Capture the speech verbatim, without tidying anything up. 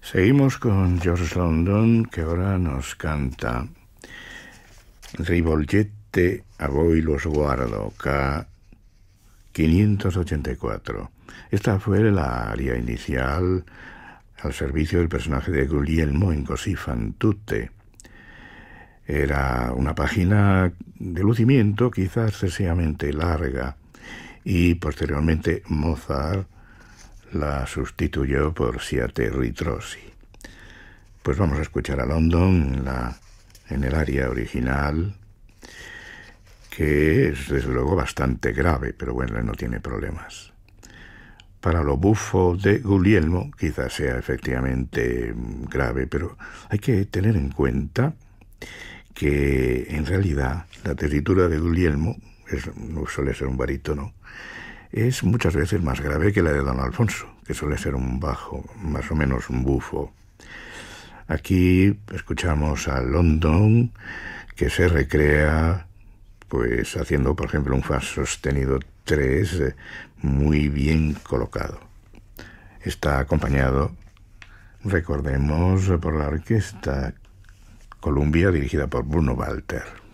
Seguimos con George London, que ahora nos canta Rivolgette a voi lo sguardo, K quinientos ochenta y cuatro. Esta fue la aria inicial al servicio del personaje de Guglielmo en Così fan tutte. Era una página de lucimiento quizás excesivamente larga y posteriormente Mozart la sustituyó por Siate ritrosi. Pues vamos a escuchar a London en, la, en el aria original, que es desde luego bastante grave, pero bueno, no tiene problemas. Para lo bufo de Guglielmo quizás sea efectivamente grave, pero hay que tener en cuenta que en realidad la tesitura de Guglielmo es, no suele ser un barítono, es muchas veces más grave que la de Don Alfonso, que suele ser un bajo, más o menos un bufo. Aquí escuchamos a London, que se recrea pues haciendo, por ejemplo, un fa sostenido tres eh, muy bien colocado. Está acompañado, recordemos, por la orquesta Columbia dirigida por Bruno Walter.